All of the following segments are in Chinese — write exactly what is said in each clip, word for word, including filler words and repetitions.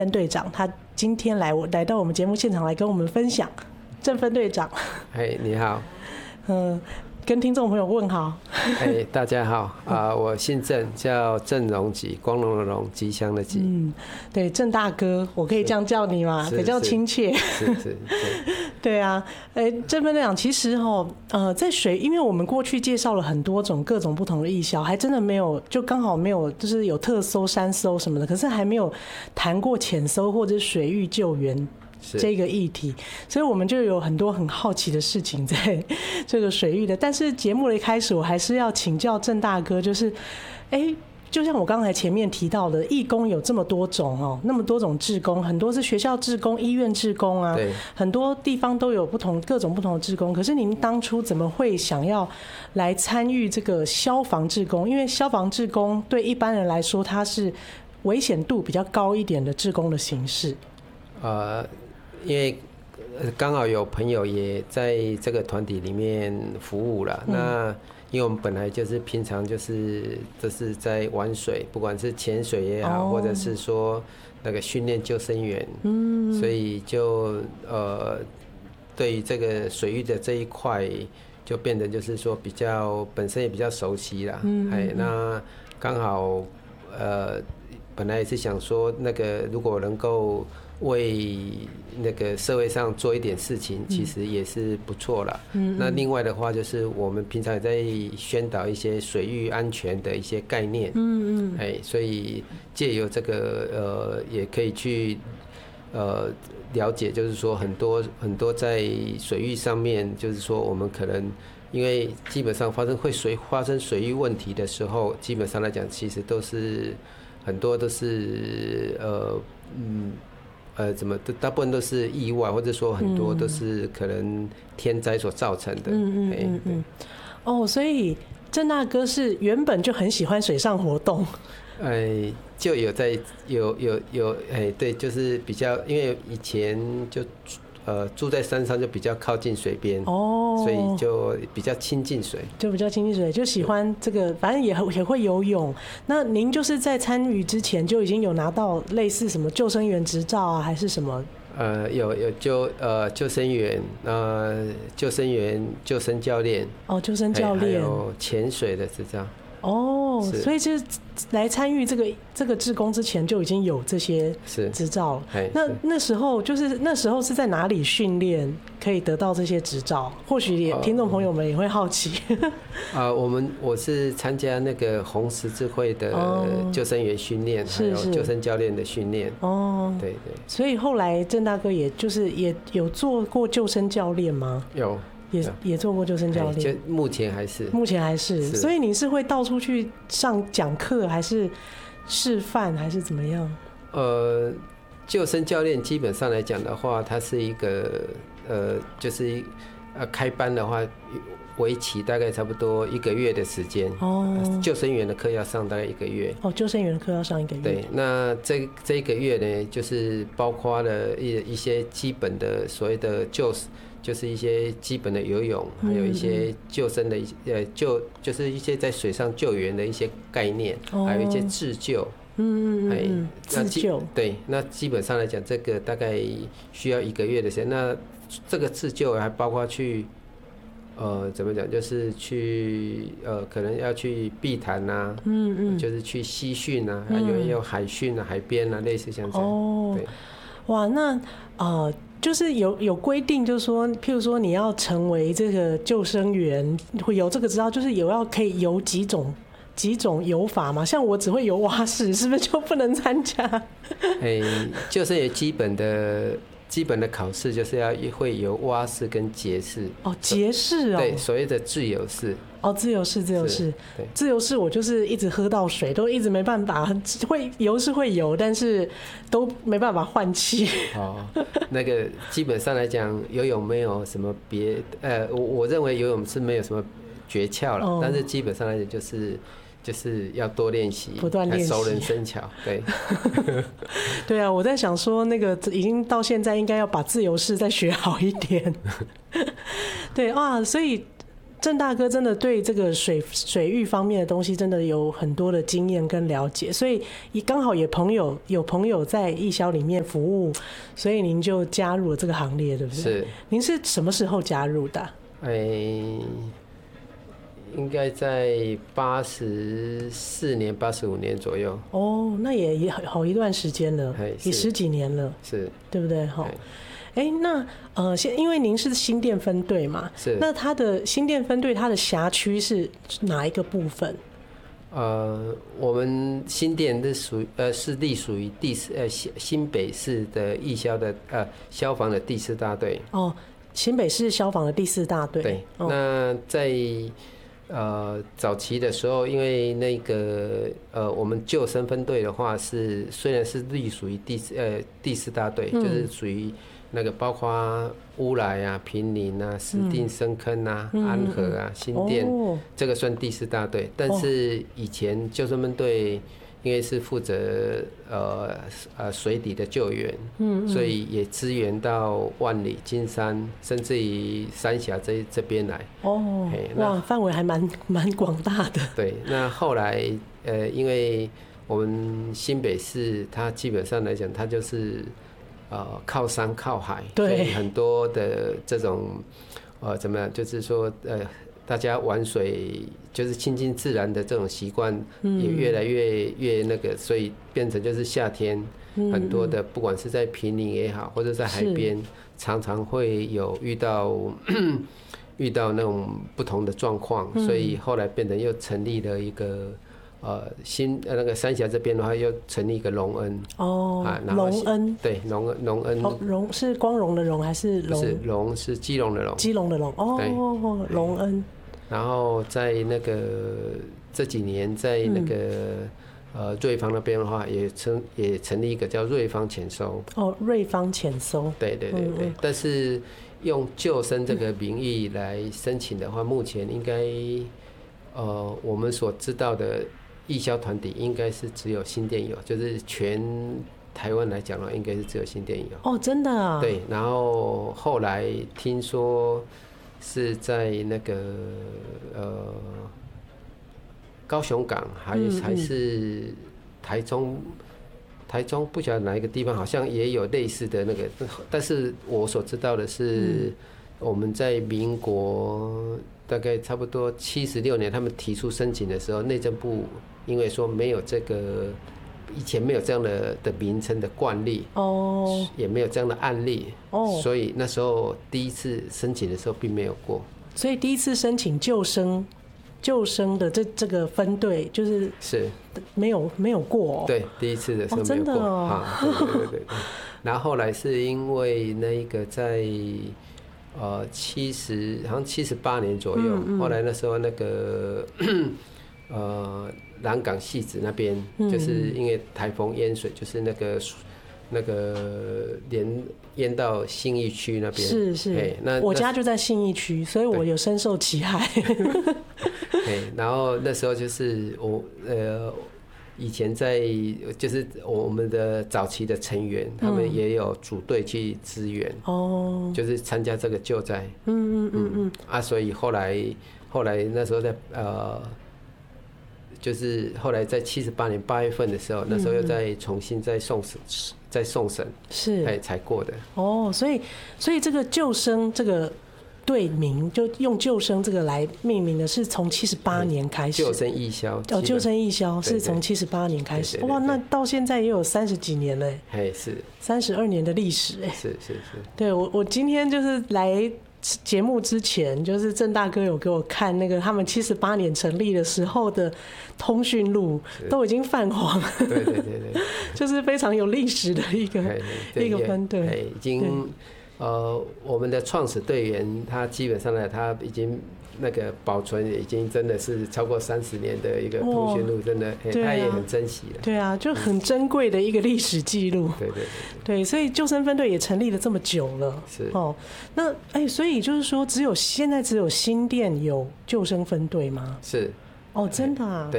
分队长，他今天来我来到我们节目现场来跟我们分享。郑分队长， 哎，你好， 嗯，跟听众朋友问好。 哎，大家好啊、呃，我姓郑，叫郑荣吉，光荣的荣，吉祥的吉。 嗯，对，郑大哥，我可以这样叫你吗？比较亲切。 是是是。 对啊，哎，郑分队长，其实哈，呃，在水，因为我们过去介绍了很多种各种不同的义消，还真的没有，就刚好没有，就是有特搜、山搜什么的，可是还没有谈过浅搜或者水域救援这个议题，所以我们就有很多很好奇的事情在这个水域的。但是节目的一开始，我还是要请教郑大哥，就是，哎。就像我刚才前面提到的，义工有这么多种哦，那么多种志工，很多是学校志工、医院志工啊，很多地方都有不同各种不同的志工。可是您当初怎么会想要来参与这个消防志工？因为消防志工对一般人来说，它是危险度比较高一点的志工的形式。 呃，因为刚好有朋友也在这个团体里面服务了，嗯、那。因为我们本来就是平常就是都是在玩水，不管是潜水也好， oh. 或者是说那个训练救生员，嗯，所以就呃对于这个水域的这一块，就变得就是说比较本身也比较熟悉啦，嗯，哎，那刚好呃本来也是想说那个如果能够为那个社会上做一点事情，其实也是不错啦。嗯，那另外的话，就是我们平常也在宣导一些水域安全的一些概念。嗯嗯，哎，所以借由这个呃，也可以去呃了解，就是说很多很多在水域上面，就是说我们可能因为基本上发生会水发生水域问题的时候，基本上来讲，其实都是很多都是呃嗯。呃，怎么大部分都是意外，或者说很多都是可能天灾所造成的。嗯嗯嗯嗯。 哦，所以郑大哥是原本就很喜欢水上活动。 哎，就有在有有有哎，对，就是比较，因为以前就呃住在山上，就比较靠近水边，哦，所以就比较亲近水， 就比较亲近水，就喜欢这个，反正也也会游泳。那您就是在参与之前就已经有拿到类似什么救生员执照啊，还是什么？ 呃，有有救呃救生员，呃救生员、救生教练， 哦，救生教练， 还有潜水的执照。 哦，所以就是来参与这个这个志工之前就已经有这些执照了。那那时候就是那时候是在哪里训练可以得到这些执照？或许也听众朋友们也会好奇。 啊、呃，我们我是参加那个红十字会的救生员训练，还有救生教练的训练。哦，对对。所以后来郑大哥也就是也有做过救生教练吗？ 有。 也也做过救生教练， 目前还是目前还是，所以你是会到处去上讲课，还是示范，还是怎么样？ 呃，救生教练基本上来讲的话，它是一个呃，就是呃开班的话，为期大概差不多一个月的时间。哦，救生员的课要上大概一个月。 哦，救生员的课要上一个月。 对，那这这一个月呢，就是包括了一一些基本的所谓的救。就是一些基本的游泳，还有一些救生的一些呃救，就是一些在水上救援的一些概念，哦、还有一些自救。嗯嗯嗯， 自救。 对，那基本上来讲，这个大概需要一个月的时间。那这个自救还包括去，呃，怎么讲？就是去呃，可能要去碧潭啊，嗯嗯，就是去溪汛啊，还有有海汛啊、海边啊，类似像这样。哦，对， 哇，那呃。就是有有规定，就是说，譬如说你要成为这个救生员，会有这个执照，就是有要可以游几种几种游法嘛？像我只会游蛙式，是不是就不能参加？ 哎、欸，救生员基本的基本的考试就是要会游蛙式跟蝶式。 哦，蝶式哦。 对，所谓的自由式。 哦，自由式，自由式，自由式，我就是一直喝到水，都一直没办法，会游是会游，但是都没办法换气。 哦，那个基本上来讲，游泳没有什么别，呃，我我认为游泳是没有什么诀窍了，哦、但是基本上来讲就是就是要多练习， 不断练习， 熟能生巧。对， 对啊，我在想说，那个已经到现在，应该要把自由式再学好一点。对啊，所以。 郑大哥真的对这个水水域方面的东西真的有很多的经验跟了解，所以刚好也朋友有朋友在义消里面服务，所以您就加入了这个行列，对不对？ 是。 您是什么时候加入的？ 哎，应该在八十四年、八十五年左右。 哦，那也也好一段时间了，也十几年了， 是， 对不对？哈。哎，那呃，现因为您是新店分队嘛， 是。 那它的新店分队，它的辖区是哪一个部分？ 呃，我们新店是属呃是隶属于第四呃新新北市的义消的呃消防的第四大队。 哦，新北市消防的第四大队。 对， 哦、 那在呃早期的时候，因为那个呃我们救生分队的话是虽然是隶属于第呃第四大队，嗯、就是属于。那个包括乌来啊、坪林啊、石碇深坑啊、嗯、安和啊、新店，哦、这个算第四大队。但是以前救生分队因为是负责呃呃水底的救援，嗯嗯，所以也支援到万里、金山，甚至于三峡这这边来。 哦，哇，范围还蛮蛮广大的。 对，那后来呃，因为我们新北市，它基本上来讲，它就是。呃，靠山靠海，所以很多的这种呃，怎么样？就是说，呃，大家玩水就是亲近自然的这种习惯也越来越越那个，所以变成就是夏天很多的，不管是在坪林也好，或者在海边，常常会有遇到遇到那种不同的状况，所以后来变成又成立了一个。呃，新呃那个三峡这边的话，又成立一个隆恩哦，隆恩对隆恩隆恩隆是光荣的荣还是隆？ 不是隆是基隆的隆， 基隆的隆哦，隆恩。 然后在那个这几年，在那个、嗯、呃瑞芳那边的话，也成也成立一个叫瑞芳潜收哦，瑞芳潜收， 对对对对，嗯、但是用救生这个名义来申请的话，目前应该呃我们所知道的。义消团体应该是只有新店有，就是全台湾来讲的话，应该是只有新店有。 哦，真的啊？ 对，然后后来听说是在那个呃高雄港还嗯嗯还是台中，台中不晓得哪一个地方，好像也有类似的那个，但是我所知道的是，我们在民国大概差不多七十六年，他们提出申请的时候，内政部。因为说没有这个，以前没有这样的的名称的惯例，哦， oh. 也没有这样的案例，哦，oh. 所以那时候第一次申请的时候并没有过。 所以第一次申请救生，救生的这这个分队就是是没有没有过，哦， 对，第一次的时候没有过， 哦， 啊，对对对对。然后后来是因为那个在呃七十好像七十八年左右，嗯嗯，后来那时候那个。呃，南港汐止那边，就是因为台风淹水，就是那个那个连淹到信义区那边。 是是，那我家就在信义区，所以我有深受其害。 然后那时候就是我呃，以前在就是我们的早期的成员，嗯、他们也有组队去支援，哦，就是参加这个救灾。嗯嗯嗯嗯啊，所以后来后来那时候在呃。就是后来在七十八年八月份的时候，那时候又再重新再送审，再送审是哎才过的。 哦，所以所以这个救生这个队名就用救生这个来命名的，是从七十八年开始。 救生义消哦，救生义消是从七十八年开始。哇，那到现在也有三十几年了。 哎，是三十二年的历史哎。 是是是。 对我我今天就是来。节目之前，就是郑大哥有给我看那个他们七十八年成立的时候的通讯录，都已经泛黄了。 对对对对， 就是非常有历史的一个一个分队。 已经呃，我们的创始队员他基本上呢，他已经那个保存已经真的是超过三十年的一个通讯录，真的、欸啊、他也很珍惜了。 对啊，就很珍贵的一个历史记录。 对对 对, 对, 对，所以救生分队也成立了这么久了。 是哦，那哎、欸，所以就是说，只有现在只有新店有救生分队吗？ 是。 哦，真的啊。 对。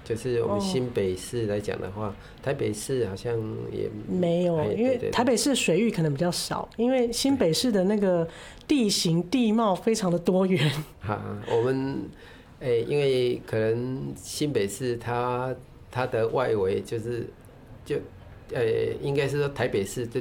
就是我们新北市来讲的话，哦、台北市好像也没有，因为台北市水域可能比较少，因为新北市的那个地形地貌非常的多元。 啊，我们诶、欸，因为可能新北市它它的外围就是就。呃，应该是说台北市就